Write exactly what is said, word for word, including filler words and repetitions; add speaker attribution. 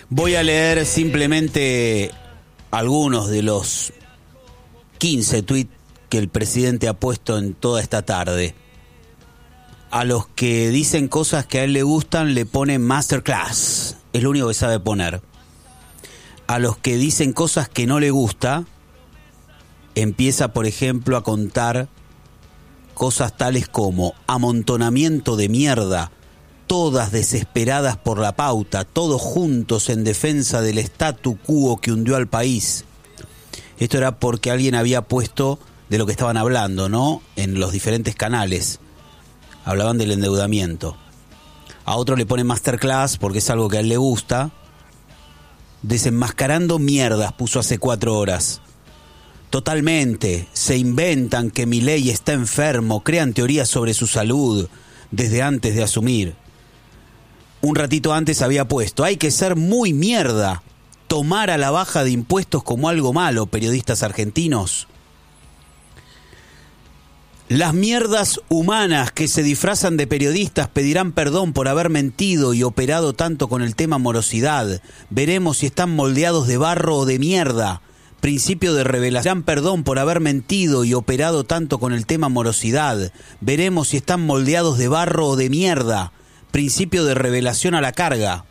Speaker 1: Voy a leer simplemente algunos de los quince tweets que el presidente ha puesto en toda esta tarde. A los que dicen cosas que a él le gustan le pone masterclass, es lo único que sabe poner. A los que dicen cosas que no le gusta, empieza por ejemplo a contar cosas tales como amontonamiento de mierda, todas desesperadas por la pauta, todos juntos en defensa del statu quo que hundió al país. Esto era porque alguien había puesto de lo que estaban hablando, ¿no? En los diferentes canales. Hablaban del endeudamiento. A otro le pone masterclass porque es algo que a él le gusta. Desenmascarando mierdas puso hace cuatro horas. Totalmente. Se inventan que Milei está enfermo, crean teorías sobre su salud desde antes de asumir. Un ratito antes había puesto, hay que ser muy mierda, tomar a la baja de impuestos como algo malo, periodistas argentinos. Las mierdas humanas que se disfrazan de periodistas pedirán perdón por haber mentido y operado tanto con el tema morosidad. Veremos si están moldeados de barro o de mierda. Principio de revelación. Perdón por haber mentido y operado tanto con el tema morosidad. Veremos si están moldeados de barro o de mierda. Principio de revelación a la carga.